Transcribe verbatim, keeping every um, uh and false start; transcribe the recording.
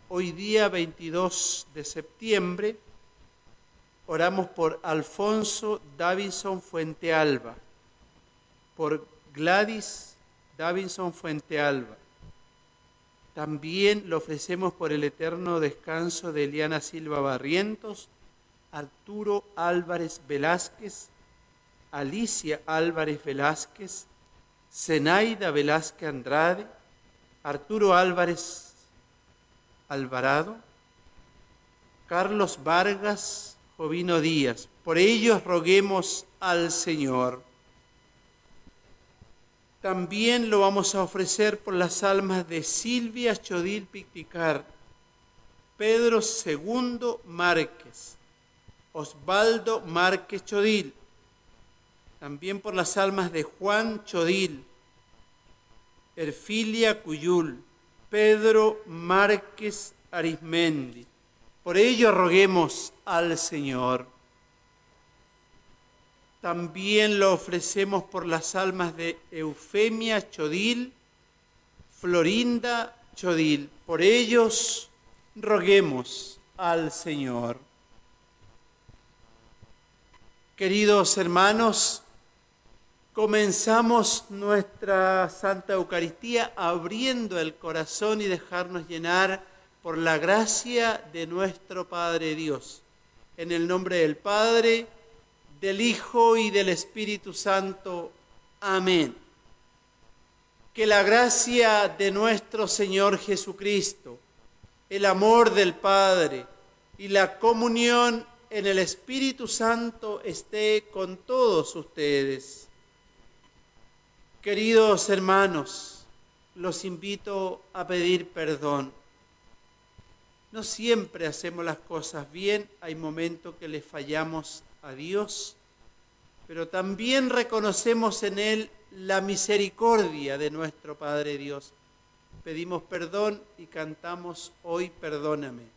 Hoy día veintidós de septiembre oramos por Alfonso Davinson Fuentealba, por Gladys Davinson Fuentealba. También lo ofrecemos por el eterno descanso de Eliana Silva Barrientos, Arturo Álvarez Velázquez, Alicia Álvarez Velázquez, Zenaida Velázquez Andrade, Arturo Álvarez Alvarado, Carlos Vargas, Jovino Díaz. Por ellos roguemos al Señor. También lo vamos a ofrecer por las almas de Silvia Chodil Picticar, Pedro Segundo Márquez, Osvaldo Márquez Chodil. También por las almas de Juan Chodil, Erfilia Cuyul, Pedro Márquez Arismendi. Por ello roguemos al Señor. También lo ofrecemos por las almas de Eufemia Chodil, Florinda Chodil. Por ellos roguemos al Señor. Queridos hermanos, comenzamos nuestra Santa Eucaristía abriendo el corazón y dejarnos llenar por la gracia de nuestro Padre Dios. En el nombre del Padre, del Hijo y del Espíritu Santo. Amén. Que la gracia de nuestro Señor Jesucristo, el amor del Padre y la comunión en el Espíritu Santo esté con todos ustedes. Queridos hermanos, los invito a pedir perdón. No siempre hacemos las cosas bien, hay momentos que le fallamos a Dios, pero también reconocemos en Él la misericordia de nuestro Padre Dios. Pedimos perdón y cantamos hoy Perdóname.